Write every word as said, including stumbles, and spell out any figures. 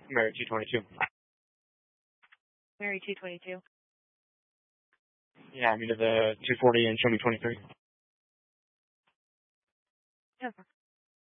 Mary two twenty-two. Mary two twenty-two. Yeah, I mean to the two forty and show me twenty-three. Okay.